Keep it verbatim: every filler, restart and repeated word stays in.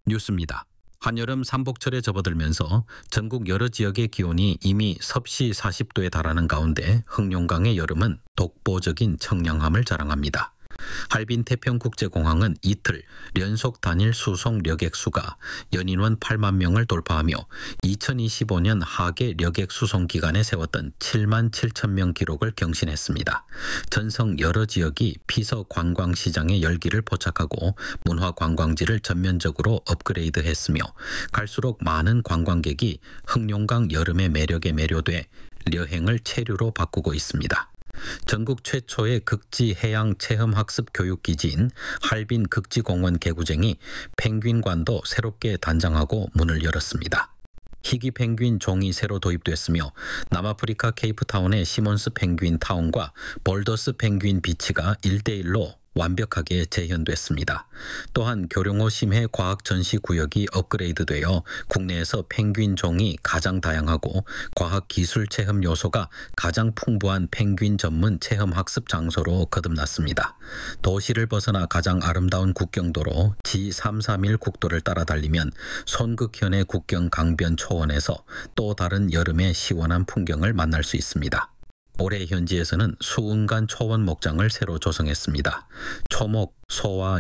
뉴스입니다. 한여름 삼복철에 접어들면서 전국 여러 지역의 기온이 이미 섭씨 사십 도에 달하는 가운데 흑룡강의 여름은 독보적인 청량함을 자랑합니다. 할빈 태평국제공항은 이틀 연속 단일 수송 여객수가 연인원 팔만 명을 돌파하며 이천이십오 년 하계 여객 수송 기간에 세웠던 칠만 칠천 명 기록을 경신했습니다. 전성 여러 지역이 피서 관광시장의 열기를 포착하고 문화 관광지를 전면적으로 업그레이드했으며 갈수록 많은 관광객이 흑룡강 여름의 매력에 매료돼 여행을 체류로 바꾸고 있습니다. 전국 최초의 극지 해양 체험 학습 교육 기지인 할빈 극지공원 개구쟁이 펭귄관도 새롭게 단장하고 문을 열었습니다. 희귀 펭귄 종이 새로 도입됐으며 남아프리카 케이프타운의 시몬스 펭귄 타운과 볼더스 펭귄 비치가 일 대 일로 완벽하게 재현됐습니다. 또한 교룡호 심해 과학 전시 구역이 업그레이드되어 국내에서 펭귄 종이 가장 다양하고 과학 기술 체험 요소가 가장 풍부한 펭귄 전문 체험 학습 장소로 거듭났습니다. 도시를 벗어나 가장 아름다운 국경도로 지 삼백삼십일 국도를 따라 달리면 손극현의 국경 강변 초원에서 또 다른 여름의 시원한 풍경을 만날 수 있습니다. 올해 현지에서는 수운간 초원 목장을 새로 조성했습니다. 초목, 소와